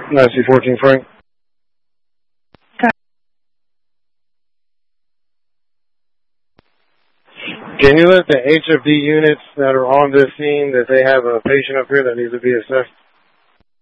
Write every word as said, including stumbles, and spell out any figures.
nine C fourteen Frank. Can you let the H F D units that are on this scene, that they have a patient up here that needs to be assessed?